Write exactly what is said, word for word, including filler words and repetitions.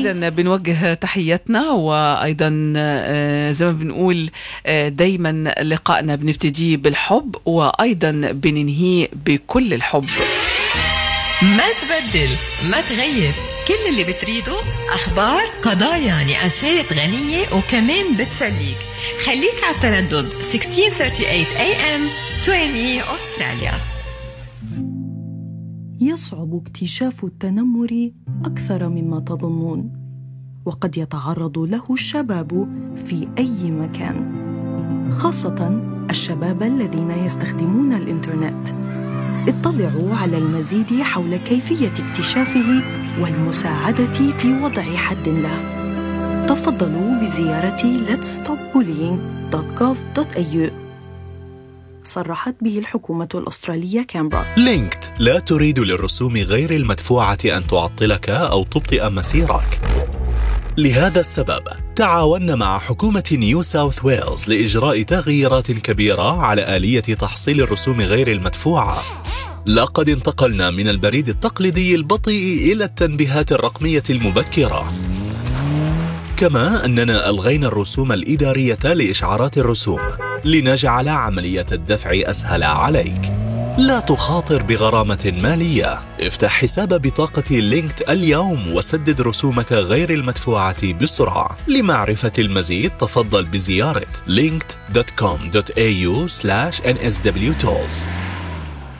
إذن بنوجه تحياتنا، وأيضا زي ما بنقول دايما لقائنا بنبتدي بالحب وأيضا بننهيه بكل الحب. ما تبدل، ما تغير، كل اللي بتريده أخبار، قضايا، نقاشات غنية وكمان بتسليك. خليك على التردد ستة عشر ثلاثة وثلاثين إيه إم تو إم إي أستراليا. يصعب اكتشاف التنمر أكثر مما تظنون، وقد يتعرض له الشباب في أي مكان، خاصة الشباب الذين يستخدمون الإنترنت. اطلعوا على المزيد حول كيفية اكتشافه والمساعدة في وضع حد له. تفضلوا بزيارة let's stop bullying dot gov dot a u. صرحت به الحكومة الأسترالية كامبرا. لينكد لا تريد للرسوم غير المدفوعة أن تعطلك أو تبطئ مسيرك. لهذا السبب تعاوننا مع حكومة نيو ساوث ويلز لإجراء تغييرات كبيرة على آلية تحصيل الرسوم غير المدفوعة. لقد انتقلنا من البريد التقليدي البطيء إلى التنبيهات الرقمية المبكرة، كما أننا ألغينا الرسوم الإدارية لإشعارات الرسوم لنجعل عملية الدفع أسهل عليك. لا تخاطر بغرامة مالية. افتح حساب بطاقة لينكد اليوم وسدد رسومك غير المدفوعة بسرعة. لمعرفة المزيد تفضل بزيارة linked dot com dot a u slash n s w tolls.